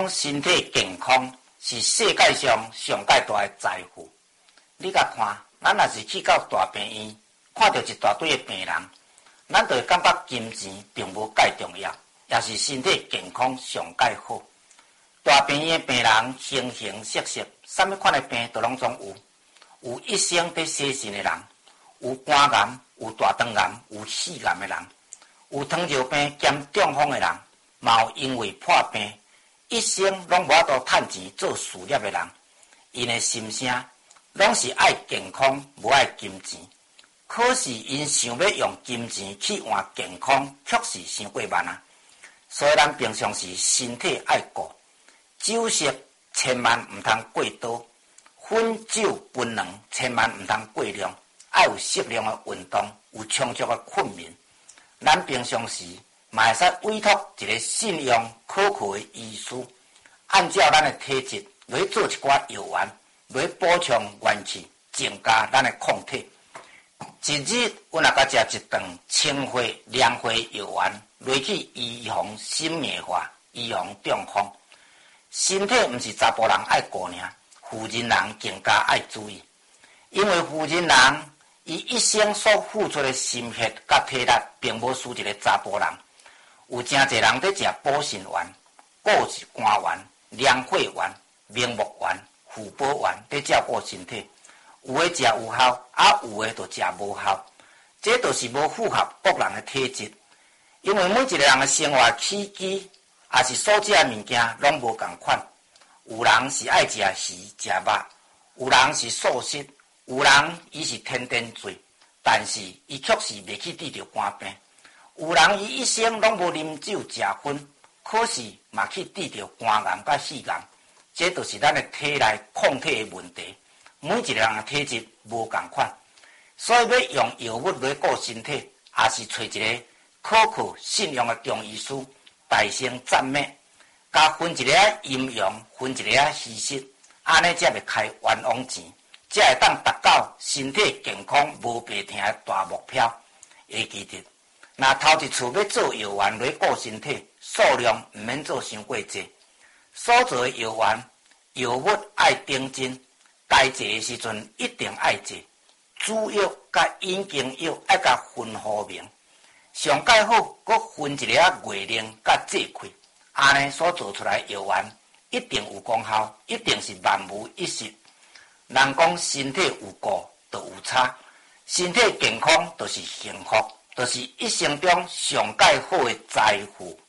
讲身体健康是世界上上界大的财富。你甲看，咱若是去到大病院，看到一大堆的病人，咱就会感觉金钱并无介重要，也是身体健康上界好。大病院的病人形形色色，啥物款的病都拢总有。有一生在洗肾的人，有肝癌，有大肠癌，有肺癌的人，有糖尿病兼中风的人，嘛有因为破病一生拢无法度趁钱做事业的人。因的心声拢是爱健康，无爱金钱。可是因想要用金钱去换健康，却是伤过慢啊！所以咱平常时身体爱顾，酒色千万毋通过多。烟酒槟榔千万毋通过量，要有适量的运动，有充足的困眠。咱平常时嘛会使委托一个信用可靠的医师，按照咱的体质来做一寡药丸，来补充元气，增加咱的抗体。一日我若甲食一顿清火凉火药丸，来去预防心灭化，预防中风。身体毋是查甫人爱顾尔。妇人人更加爱注意，因为妇人人伊一生所付出的心血甲体力，并无输一个查甫人。有真侪人在食补肾丸、固肝丸、凉血丸、明目丸、附宝丸，在照顾身体。有的食有效，有的就食无效，这就是无符合各人的体质。因为每一个人的生活起居，也是所食的物件拢无共款。有人是爱食鱼食肉，有人是素食，有人伊是天天醉，但是伊却是袂去治疗肝病。有人伊一生拢无啉酒食薰，可是嘛去治疗肝癌甲肺癌，这就是咱的体内抗体的问题。每一个人的体质无共款，所以要用药物来顾身体，也是找一个可靠信用的中医师，大声赞美。加分一个阴阳，分一个稀释，安尼才袂开冤枉钱，才会当达到身体健康无病痛的大目标。会记得，若头一次要做药丸来顾身体，数量毋免做伤过济。所做的药丸，药物爱顶真，该坐的时阵一定爱坐。主药甲引经药爱甲分好明，上介好，佮分一个月龄甲剂开。安尼所做出来药丸一定有功效，一定是万无一失。人讲身体有顾就有差，身体健康就是幸福，就是一生中上介好的财富。